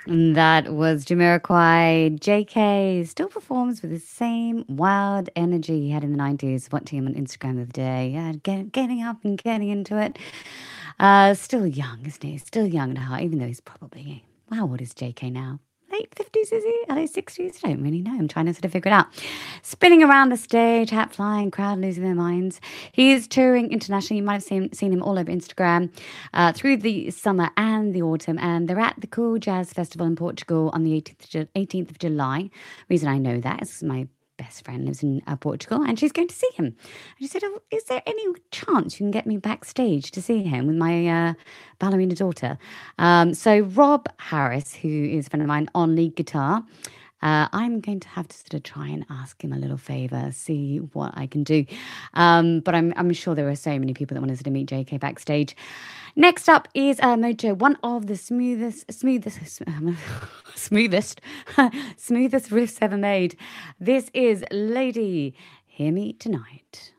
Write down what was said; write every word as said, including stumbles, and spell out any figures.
And that was Jamiroquai. J K still performs with the same wild energy he had in the nineties. Watching him on Instagram the other day. Yeah, get, getting up and getting into it. Uh, still young, isn't he? Still young at heart, even though he's probably, wow, what is J K now? Late fifties, is he? Late sixties? I don't really know. I'm trying to sort of figure it out. Spinning around the stage, hat flying, crowd losing their minds. He is touring internationally. You might have seen, seen him all over Instagram uh, through the summer and the autumn. And they're at the Cool Jazz Festival in Portugal on the eighteenth of July. Reason I know that is my best friend lives in uh, Portugal, and she's going to see him. And she said, oh, is there any chance you can get me backstage to see him with my uh, ballerina daughter? Um, so Rob Harris, who is a friend of mine on lead guitar, uh, I'm going to have to sort of try and ask him a little favor, see what I can do. Um, but I'm, I'm sure there are so many people that want to sort of meet J K backstage. Next up is uh, Mojo, one of the smoothest, smoothest, smoothest, smoothest riffs ever made. This is Lady, Hear Me Tonight.